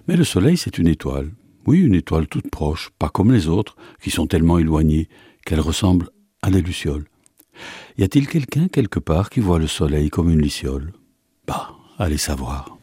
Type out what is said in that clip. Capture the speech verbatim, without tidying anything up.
Mais le soleil, c'est une étoile. Oui, une étoile toute proche, pas comme les autres, qui sont tellement éloignées qu'elle ressemble à des lucioles. Y a-t-il quelqu'un quelque part qui voit le soleil comme une luciole? Bah, allez savoir.